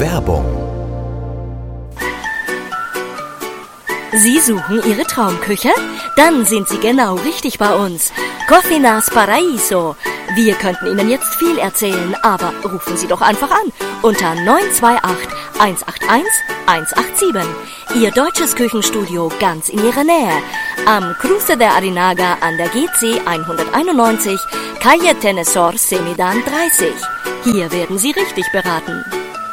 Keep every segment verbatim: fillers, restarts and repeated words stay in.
Werbung. Sie suchen Ihre Traumküche? Dann sind Sie genau richtig bei uns. Cocinas Paraíso. Wir könnten Ihnen jetzt viel erzählen, aber rufen Sie doch einfach an unter neun zwei acht, eins acht eins, eins acht sieben. Ihr deutsches Küchenstudio ganz in Ihrer Nähe. Am Cruce de Arinaga an der G C hunderteinundneunzig, Calle Tenesor Semidan dreißig. Hier werden Sie richtig beraten.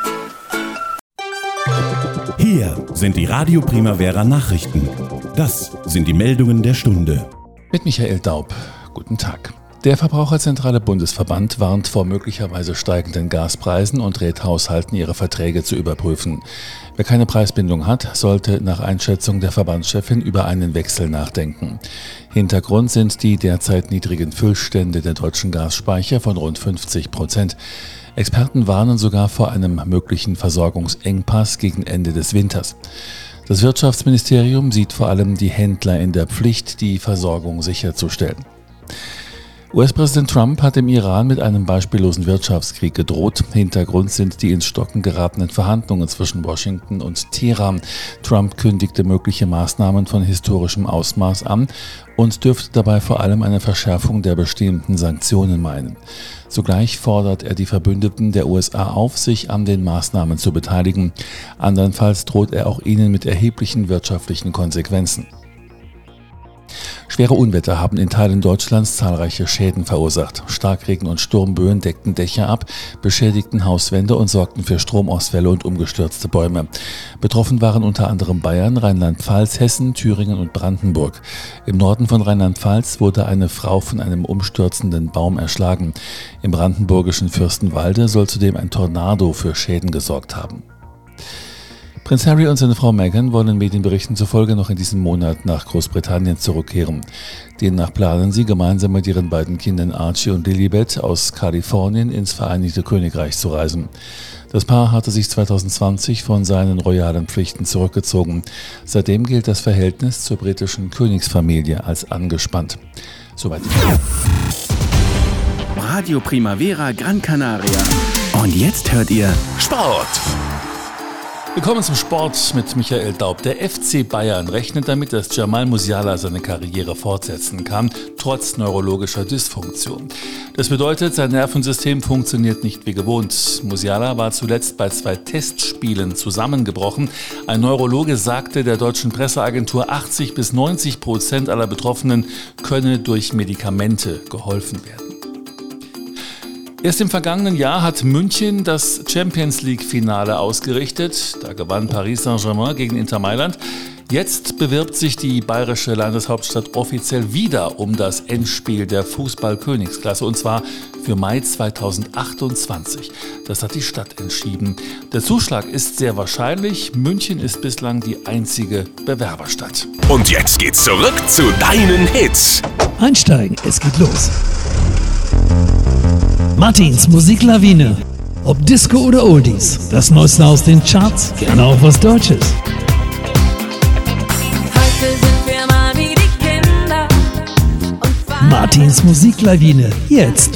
Hier sind die Radio Primavera Nachrichten. Das sind die Meldungen der Stunde. Mit Michael Daub. Guten Tag. Der Verbraucherzentrale Bundesverband warnt vor möglicherweise steigenden Gaspreisen und rät Haushalten, ihre Verträge zu überprüfen. Wer keine Preisbindung hat, sollte nach Einschätzung der Verbandschefin über einen Wechsel nachdenken. Hintergrund sind die derzeit niedrigen Füllstände der deutschen Gasspeicher von rund fünfzig Prozent. Experten warnen sogar vor einem möglichen Versorgungsengpass gegen Ende des Winters. Das Wirtschaftsministerium sieht vor allem die Händler in der Pflicht, die Versorgung sicherzustellen. U S-Präsident Trump hat im Iran mit einem beispiellosen Wirtschaftskrieg gedroht. Hintergrund sind die ins Stocken geratenen Verhandlungen zwischen Washington und Teheran. Trump kündigte mögliche Maßnahmen von historischem Ausmaß an und dürfte dabei vor allem eine Verschärfung der bestehenden Sanktionen meinen. Zugleich fordert er die Verbündeten der U S A auf, sich an den Maßnahmen zu beteiligen. Andernfalls droht er auch ihnen mit erheblichen wirtschaftlichen Konsequenzen. Schwere Unwetter haben in Teilen Deutschlands zahlreiche Schäden verursacht. Starkregen und Sturmböen deckten Dächer ab, beschädigten Hauswände und sorgten für Stromausfälle und umgestürzte Bäume. Betroffen waren unter anderem Bayern, Rheinland-Pfalz, Hessen, Thüringen und Brandenburg. Im Norden von Rheinland-Pfalz wurde eine Frau von einem umstürzenden Baum erschlagen. Im brandenburgischen Fürstenwalde soll zudem ein Tornado für Schäden gesorgt haben. Prinz Harry und seine Frau Meghan wollen Medienberichten zufolge noch in diesem Monat nach Großbritannien zurückkehren. Demnach planen sie, gemeinsam mit ihren beiden Kindern Archie und Lilibet aus Kalifornien ins Vereinigte Königreich zu reisen. Das Paar hatte sich zwanzig zwanzig von seinen royalen Pflichten zurückgezogen. Seitdem gilt das Verhältnis zur britischen Königsfamilie als angespannt. Soweit die Radio Primavera Gran Canaria. Und jetzt hört ihr Sport. Willkommen zum Sport mit Michael Daub. Der F C Bayern rechnet damit, dass Jamal Musiala seine Karriere fortsetzen kann, trotz neurologischer Dysfunktion. Das bedeutet, sein Nervensystem funktioniert nicht wie gewohnt. Musiala war zuletzt bei zwei Testspielen zusammengebrochen. Ein Neurologe sagte der deutschen Presseagentur, achtzig bis neunzig Prozent aller Betroffenen könne durch Medikamente geholfen werden. Erst im vergangenen Jahr hat München das Champions-League-Finale ausgerichtet. Da gewann Paris Saint-Germain gegen Inter Mailand. Jetzt bewirbt sich die bayerische Landeshauptstadt offiziell wieder um das Endspiel der Fußball-Königsklasse, und zwar für Mai zweitausendachtundzwanzig. Das hat die Stadt entschieden. Der Zuschlag ist sehr wahrscheinlich. München ist bislang die einzige Bewerberstadt. Und jetzt geht's zurück zu deinen Hits. Einsteigen, es geht los. Martins Musiklawine. Ob Disco oder Oldies, das Neueste aus den Charts, gerne auch was Deutsches. Heute sind wir mal wie die Kinder. Und Martins Musiklawine, jetzt